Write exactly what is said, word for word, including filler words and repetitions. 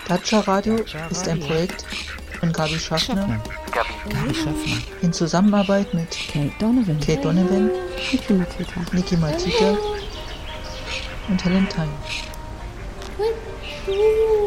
Gacha Radio ist ein Projekt von Gabi Schaffner Gabi Schaffner in Zusammenarbeit mit Kate Donovan, Kate Donovan, Niki Matita, Niki Matita und Helen Time.